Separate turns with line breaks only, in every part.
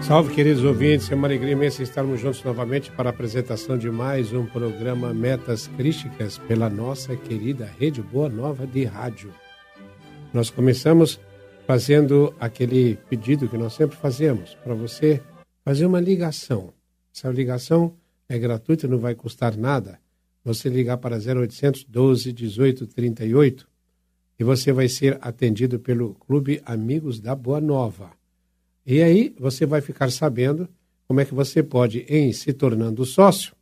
Salve, queridos ouvintes, é uma alegria imensa estarmos juntos novamente para a apresentação de mais um programa Metas Crísticas pela nossa querida Rede Boa Nova de Rádio. Nós começamos fazendo aquele pedido que nós sempre fazemos, para você fazer uma ligação. Essa ligação é gratuita, não vai custar nada. Você ligar para 0800 12 18 38 e você vai ser atendido pelo Clube Amigos da Boa Nova. E aí você vai ficar sabendo como é que você pode, em se tornando sócio,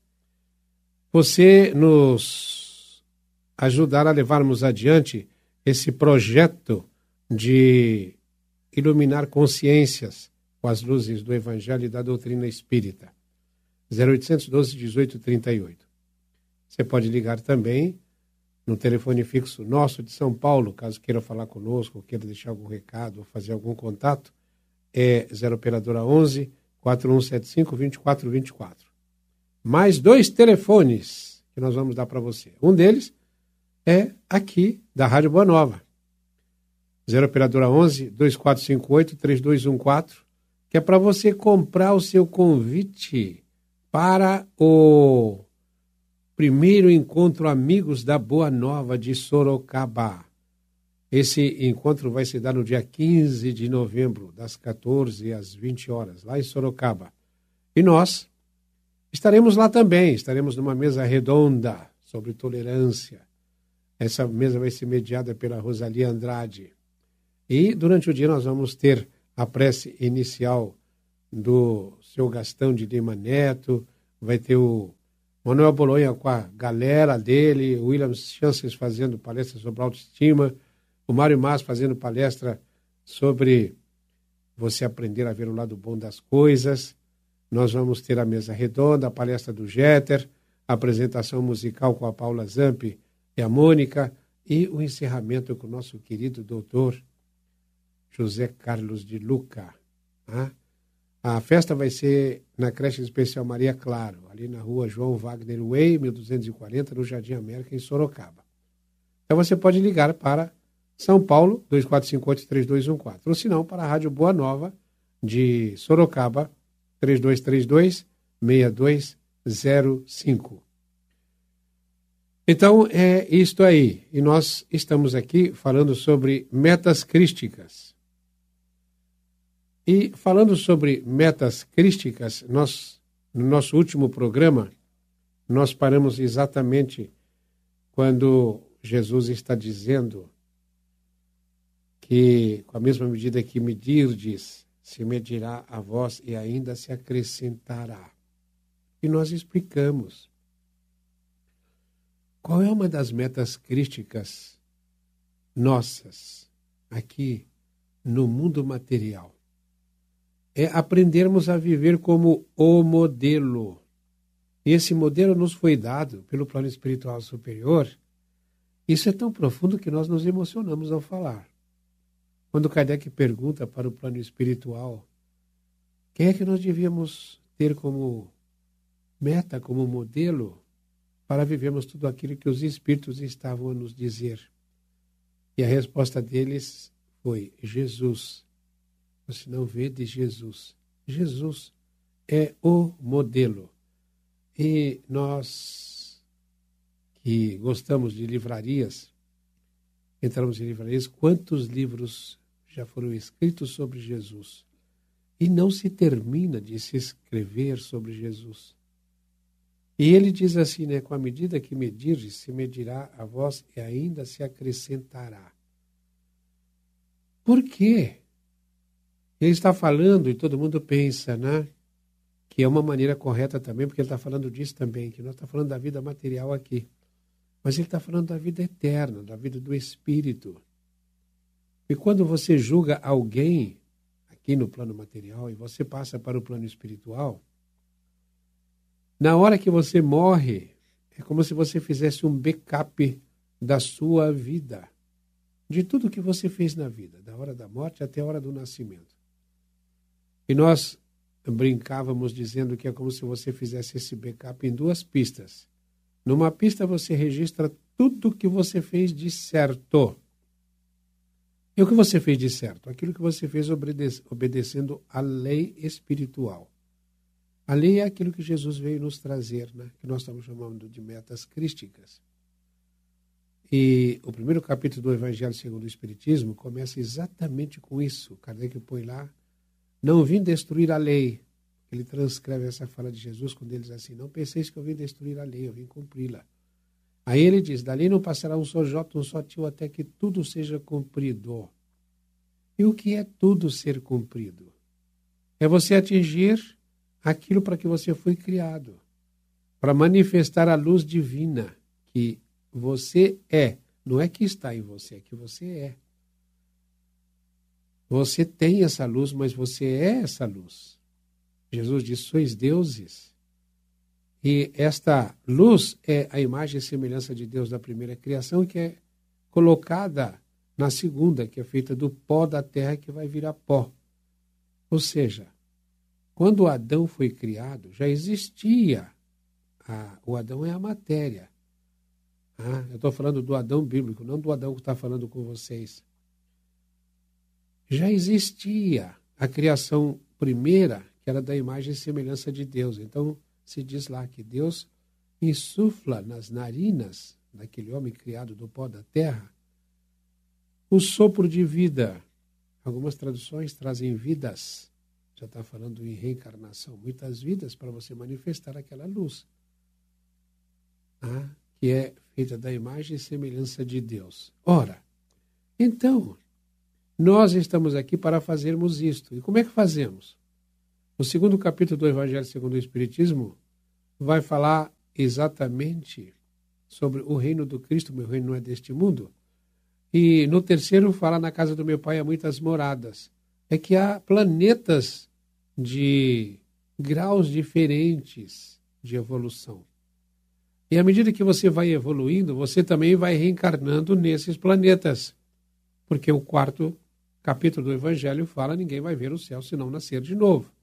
você nos ajudar a levarmos adiante esse projeto de iluminar consciências com as luzes do Evangelho e da doutrina espírita. 0800 12 18 38. Você pode ligar também no telefone fixo nosso de São Paulo, caso queira falar conosco, queira deixar algum recado ou fazer algum contato. É 0 operadora 11 4175 2424. Mais 2 telefones que nós vamos dar para você. Um deles é aqui da Rádio Boa Nova. 0 operadora 11 2458 3214, que é para você comprar o seu convite para o primeiro encontro Amigos da Boa Nova de Sorocaba. Esse encontro vai se dar no dia 15 de novembro, das 14 às 20 horas, lá em Sorocaba. E nós estaremos lá também, estaremos numa mesa redonda sobre tolerância. Essa mesa vai ser mediada pela Rosalia Andrade. E durante o dia nós vamos ter a prece inicial do seu Gastão de Lima Neto, vai ter o Manuel Bolonha com a galera dele, o William Chances fazendo palestra sobre autoestima, o Mário Mas fazendo palestra sobre você aprender a ver o lado bom das coisas. Nós vamos ter a mesa redonda, a palestra do Jeter, a apresentação musical com a Paula Zampi e a Mônica e o encerramento com o nosso querido doutor José Carlos de Luca. A festa vai ser na creche especial Maria Claro, ali na rua João Wagner Way, 1240, no Jardim América, em Sorocaba. Então você pode ligar para São Paulo, 2458-3214. Ou se não, para a Rádio Boa Nova de Sorocaba, 3232-6205. Então, é isto aí. E nós estamos aqui falando sobre metas crísticas. E falando sobre metas crísticas, no nosso último programa, nós paramos exatamente quando Jesus está dizendo que com a mesma medida que medirdes, se medirá a vós e ainda se acrescentará. E nós explicamos qual é uma das metas crísticas nossas aqui no mundo material. É aprendermos a viver como o modelo. E esse modelo nos foi dado pelo plano espiritual superior. Isso é tão profundo que nós nos emocionamos ao falar. Quando Kardec pergunta para o plano espiritual quem é que nós devíamos ter como meta, como modelo, para vivermos tudo aquilo que os espíritos estavam a nos dizer. E a resposta deles foi Jesus. Você não vê de Jesus. Jesus é o modelo. E nós que gostamos de livrarias, entramos em livrarias, quantos livros já foram escritos sobre Jesus? E não se termina de se escrever sobre Jesus. E ele diz assim, né? Com a medida que medirdes, se medirá a vós e ainda se acrescentará. Por quê? Ele está falando, e todo mundo pensa, né? Que é uma maneira correta também, porque ele está falando disso também, que nós estamos falando da vida material aqui. Mas ele está falando da vida eterna, da vida do Espírito. E quando você julga alguém aqui no plano material e você passa para o plano espiritual, na hora que você morre, é como se você fizesse um backup da sua vida, de tudo que você fez na vida, da hora da morte até a hora do nascimento. E nós brincávamos dizendo que é como se você fizesse esse backup em 2 pistas. Numa pista você registra tudo que você fez de certo. E o que você fez de certo? Aquilo que você fez obedecendo à lei espiritual. A lei é aquilo que Jesus veio nos trazer, né? Que nós estamos chamando de metas crísticas. E o primeiro capítulo do Evangelho segundo o Espiritismo começa exatamente com isso. Kardec põe lá, não vim destruir a lei. Ele transcreve essa fala de Jesus quando ele diz assim, não penseis que eu vim destruir a lei, eu vim cumpri-la. Aí ele diz, dali não passará um só jota, um só tio, até que tudo seja cumprido. E o que é tudo ser cumprido? É você atingir aquilo para que você foi criado, para manifestar a luz divina que você é. Não é que está em você, é que você é. Você tem essa luz, mas você é essa luz. Jesus diz, sois deuses. E esta luz é a imagem e semelhança de Deus da primeira criação, que é colocada na segunda, que é feita do pó da terra, que vai virar pó. Ou seja, quando Adão foi criado, já existia. O Adão é a matéria. Eu estou falando do Adão bíblico, não do Adão que está falando com vocês. Já existia a criação primeira, que era da imagem e semelhança de Deus. Então, se diz lá que Deus insufla nas narinas daquele homem criado do pó da terra o sopro de vida. Algumas traduções trazem vidas. Já está falando em reencarnação. Muitas vidas para você manifestar aquela luz. Que é feita da imagem e semelhança de Deus. Ora, então, nós estamos aqui para fazermos isto. E como é que fazemos? O segundo capítulo do Evangelho segundo o Espiritismo vai falar exatamente sobre o reino do Cristo, meu reino não é deste mundo. E no terceiro fala, na casa do meu pai há muitas moradas. É que há planetas de graus diferentes de evolução. E à medida que você vai evoluindo, você também vai reencarnando nesses planetas. Porque o quarto capítulo do Evangelho fala, ninguém vai ver o céu se não nascer de novo.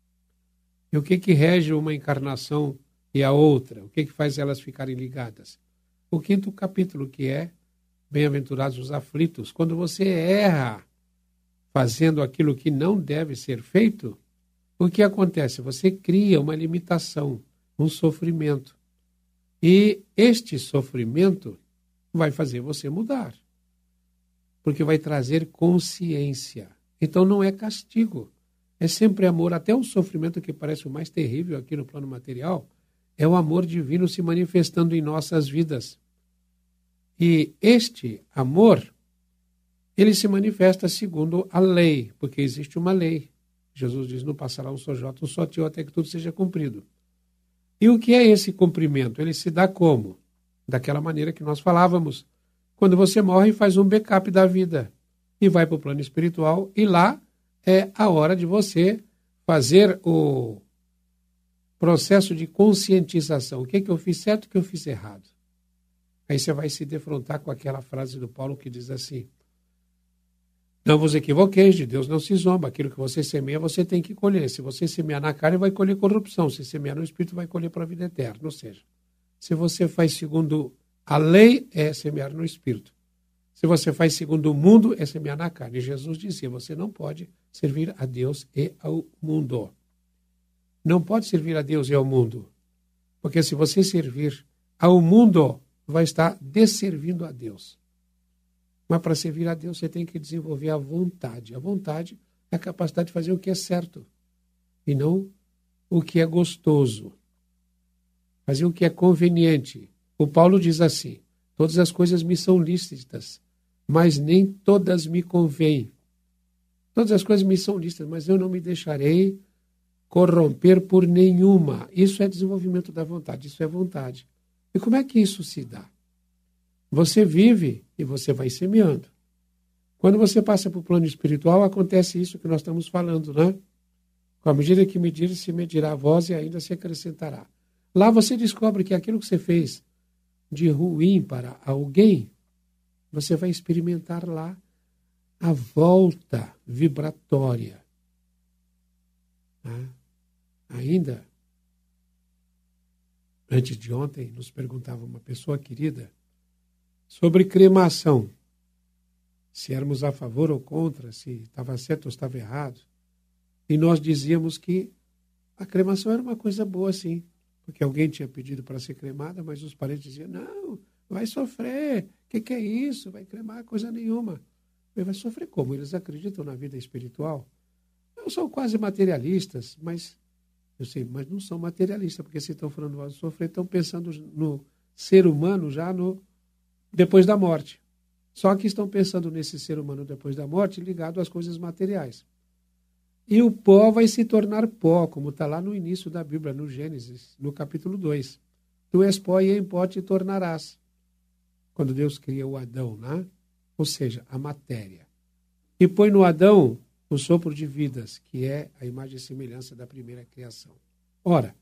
E o que rege uma encarnação e a outra? O que faz elas ficarem ligadas? O quinto capítulo, que é Bem-aventurados os aflitos. Quando você erra fazendo aquilo que não deve ser feito, o que acontece? Você cria uma limitação, um sofrimento. E este sofrimento vai fazer você mudar. Porque vai trazer consciência. Então não é castigo. É sempre amor. Até o sofrimento que parece o mais terrível aqui no plano material é o amor divino se manifestando em nossas vidas. E este amor, ele se manifesta segundo a lei, porque existe uma lei. Jesus diz, não passará um só jota, um só tio, até que tudo seja cumprido. E o que é esse cumprimento? Ele se dá como? Daquela maneira que nós falávamos. Quando você morre, faz um backup da vida e vai para o plano espiritual, e lá é a hora de você fazer o processo de conscientização. O que eu fiz certo e o que eu fiz errado? Aí você vai se defrontar com aquela frase do Paulo que diz assim, não vos equivoqueis, de Deus não se zomba, aquilo que você semeia, você tem que colher. Se você semear na carne, vai colher corrupção. Se semear no Espírito, vai colher para a vida eterna. Ou seja, se você faz segundo a lei, é semear no Espírito. Se você faz segundo o mundo, é semear na carne. E Jesus dizia, você não pode servir a Deus e ao mundo. Não pode servir a Deus e ao mundo. Porque se você servir ao mundo, vai estar desservindo a Deus. Mas para servir a Deus, você tem que desenvolver a vontade. A vontade é a capacidade de fazer o que é certo e não o que é gostoso. Fazer o que é conveniente. O Paulo diz assim, todas as coisas me são lícitas, mas nem todas me convêm. Todas as coisas me são lícitas, mas eu não me deixarei corromper por nenhuma. Isso é desenvolvimento da vontade, isso é vontade. E como é que isso se dá? Você vive e você vai semeando. Quando você passa para o plano espiritual, acontece isso que nós estamos falando, né? Com a medida que medir, se medirá a voz e ainda se acrescentará. Lá você descobre que aquilo que você fez de ruim para alguém, você vai experimentar lá a volta vibratória. Ainda, antes de ontem, nos perguntava uma pessoa querida sobre cremação. se éramos a favor ou contra, se estava certo ou estava errado. E nós dizíamos que a cremação era uma coisa boa, sim, porque alguém tinha pedido para ser cremada, mas os parentes diziam, não, vai sofrer, o que é isso? Vai cremar coisa nenhuma. Ele vai sofrer como? Eles acreditam na vida espiritual? Não são quase materialistas, mas eu sei, mas não são materialistas, porque se estão falando de sofrer, estão pensando no ser humano já depois da morte. Só que estão pensando nesse ser humano depois da morte ligado às coisas materiais. E o pó vai se tornar pó, como está lá no início da Bíblia, no Gênesis, no capítulo 2. Tu és pó e em pó te tornarás. Quando Deus cria o Adão, né? Ou seja, a matéria. E põe no Adão o sopro de vidas, que é a imagem e semelhança da primeira criação. Ora,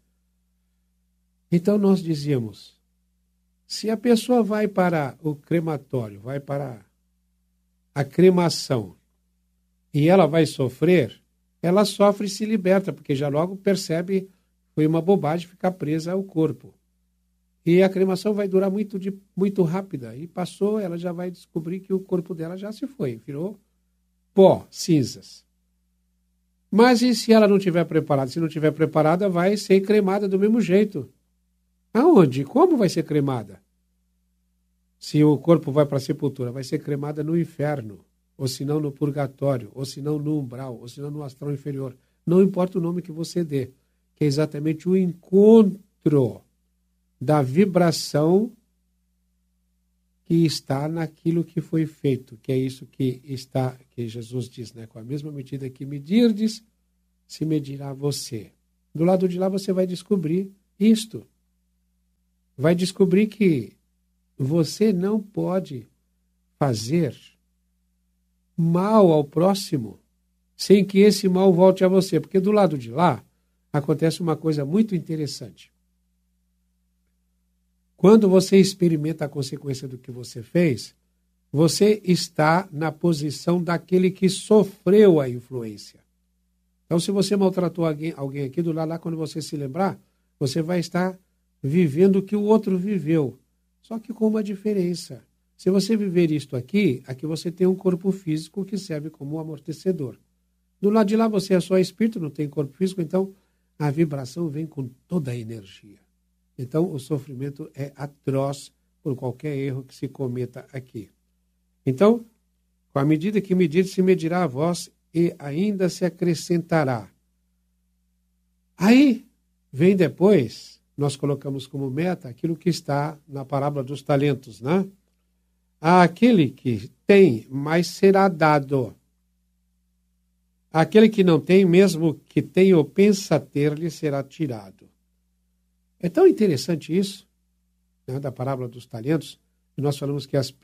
então nós dizíamos, se a pessoa vai para o crematório, vai para a cremação, e ela vai sofrer, ela sofre e se liberta, porque já logo percebe que foi uma bobagem ficar presa ao corpo. E a cremação vai durar muito rápida. E passou, ela já vai descobrir que o corpo dela já se foi, virou pó, cinzas. Mas e se ela não estiver preparada? Se não estiver preparada, vai ser cremada do mesmo jeito. Aonde? Como vai ser cremada? Se o corpo vai para a sepultura, vai ser cremada no inferno, ou se não no purgatório, ou se não no umbral, ou se não no astral inferior. Não importa o nome que você dê, que é exatamente o encontro da vibração que está naquilo que foi feito, que é isso que Jesus diz, né? Com a mesma medida que medirdes, se medirá você. Do lado de lá você vai descobrir isto. Vai descobrir que você não pode fazer mal ao próximo sem que esse mal volte a você, porque do lado de lá acontece uma coisa muito interessante. Quando você experimenta a consequência do que você fez, você está na posição daquele que sofreu a influência. Então, se você maltratou alguém aqui do lado lá, quando você se lembrar, você vai estar vivendo o que o outro viveu. Só que com uma diferença. Se você viver isto aqui você tem um corpo físico que serve como amortecedor. Do lado de lá você é só espírito, não tem corpo físico, então a vibração vem com toda a energia. Então, o sofrimento é atroz por qualquer erro que se cometa aqui. Então, com a medida que medir, se medirá a vós e ainda se acrescentará. Aí, vem depois, nós colocamos como meta aquilo que está na parábola dos talentos, né? Aquele que tem, mais será dado. Aquele que não tem, mesmo que tenha ou pensa ter, lhe será tirado. É tão interessante isso, né, da parábola dos talentos, que nós falamos que as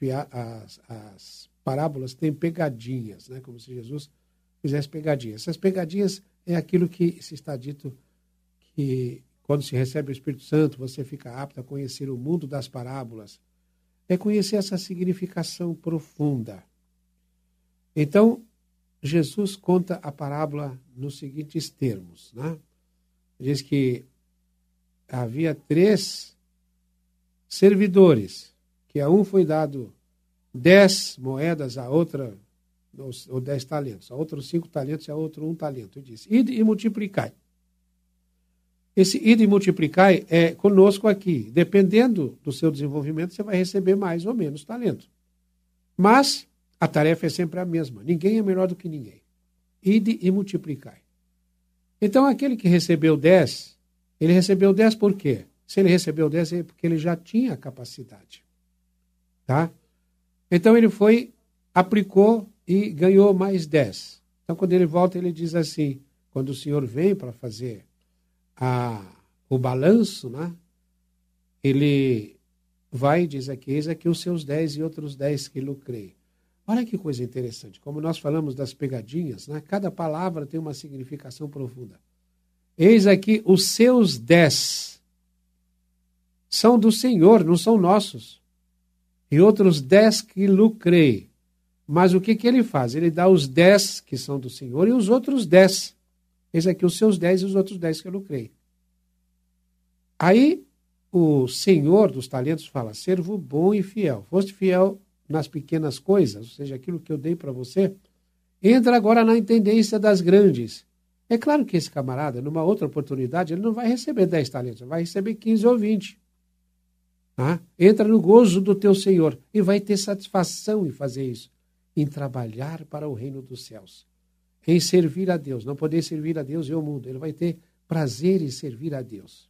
parábolas têm pegadinhas, né, como se Jesus fizesse pegadinhas. Essas pegadinhas é aquilo que se está dito que quando se recebe o Espírito Santo, você fica apto a conhecer o mundo das parábolas. É conhecer essa significação profunda. Então, Jesus conta a parábola nos seguintes termos, né? Diz que havia 3 servidores, que a um foi dado 10 moedas, a outra, ou 10 talentos, a outro 5 talentos e a outro 1 talento. E disse, ide e multiplicai. Esse ide e multiplicai é conosco aqui. Dependendo do seu desenvolvimento, você vai receber mais ou menos talento. Mas a tarefa é sempre a mesma. Ninguém é melhor do que ninguém. Ide e multiplicai. Então, aquele que recebeu 10, ele recebeu 10 por quê? Se ele recebeu 10 é porque ele já tinha a capacidade. Tá? Então, ele foi, aplicou e ganhou mais 10. Então, quando ele volta, ele diz assim, quando o Senhor vem para fazer o balanço, né? Ele vai e diz aqui, eis aqui os seus 10 e outros 10 que lucrei. Olha que coisa interessante, como nós falamos das pegadinhas, né? Cada palavra tem uma significação profunda. Eis aqui os seus 10 são do Senhor, não são nossos. E outros 10 que lucrei. Mas o que ele faz? Ele dá os 10 que são do Senhor e os outros 10. Eis aqui os seus 10 e os outros 10 que eu lucrei. Aí o Senhor dos talentos fala, servo bom e fiel. Foste fiel nas pequenas coisas, ou seja, aquilo que eu dei para você, entra agora na intendência das grandes. É claro que esse camarada, numa outra oportunidade, ele não vai receber 10 talentos, vai receber 15 ou 20. Tá? Entra no gozo do teu Senhor e vai ter satisfação em fazer isso, em trabalhar para o reino dos céus, em servir a Deus, não poder servir a Deus e ao mundo. Ele vai ter prazer em servir a Deus.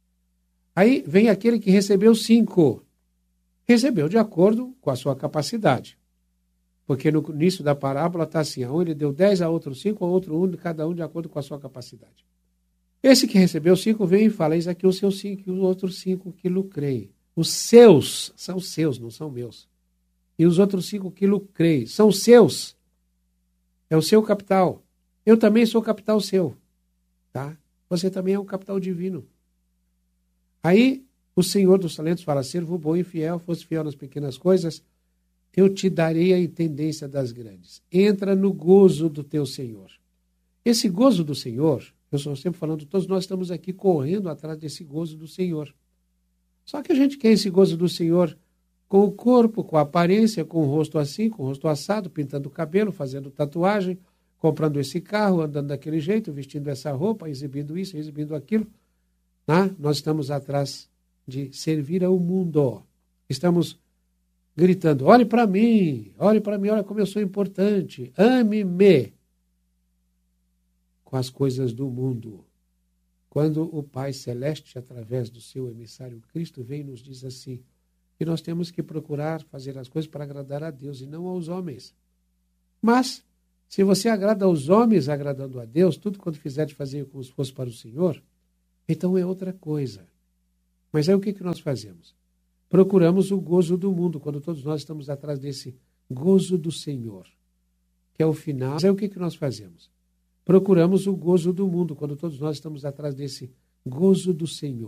Aí vem aquele que recebeu 5. Recebeu de acordo com a sua capacidade. Porque no início da parábola está assim, a um ele deu 10, a outro 5, a outro 1, cada um de acordo com a sua capacidade. Esse que recebeu 5 vem e fala, eis aqui os seus 5 e os outros 5 que lucrei. Os seus são seus, não são meus. E os outros 5 que lucrei são seus. É o seu capital. Eu também sou capital seu. Tá? Você também é um capital divino. Aí o Senhor dos talentos fala, servo bom e fiel, fosse fiel nas pequenas coisas, eu te darei a intendência das grandes. Entra no gozo do teu Senhor. Esse gozo do Senhor, eu estou sempre falando, todos nós estamos aqui correndo atrás desse gozo do Senhor. Só que a gente quer esse gozo do Senhor com o corpo, com a aparência, com o rosto assim, com o rosto assado, pintando o cabelo, fazendo tatuagem, comprando esse carro, andando daquele jeito, vestindo essa roupa, exibindo isso, exibindo aquilo. Tá? Nós estamos atrás de servir ao mundo. Estamos gritando, olhe para mim, olha como eu sou importante, ame-me com as coisas do mundo. Quando o Pai Celeste, através do seu emissário Cristo, vem e nos diz assim, que nós temos que procurar fazer as coisas para agradar a Deus e não aos homens. Mas, se você agrada aos homens agradando a Deus, tudo quanto fizer de fazer como se fosse para o Senhor, então é outra coisa. Mas aí o que nós fazemos? Procuramos o gozo do mundo, quando todos nós estamos atrás desse gozo do Senhor, que é o final. Mas aí o que nós fazemos? Procuramos o gozo do mundo, quando todos nós estamos atrás desse gozo do Senhor.